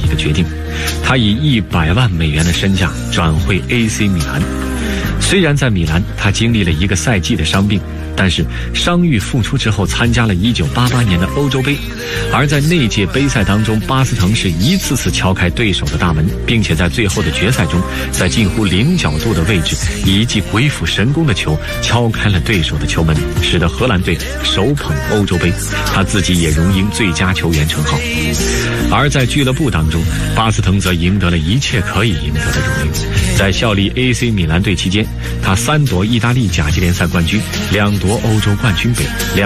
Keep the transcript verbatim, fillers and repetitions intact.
一个决定，他以一百万美元的身价转会 A C 米兰。虽然在米兰他经历了一个赛季的伤病，但是伤愈复出之后参加了一九八八年的欧洲杯，而在那届杯赛当中，巴斯滕是一次次敲开对手的大门，并且在最后的决赛中，在近乎零角度的位置以一记鬼斧神工的球敲开了对手的球门，使得荷兰队首捧欧洲杯，他自己也荣膺最佳球员称号。而在俱乐部当中，巴斯滕则赢得了一切可以赢得的荣誉。在效力 A C 米兰队期间，他三夺意大利甲级联赛冠军，两夺欧洲冠军杯，两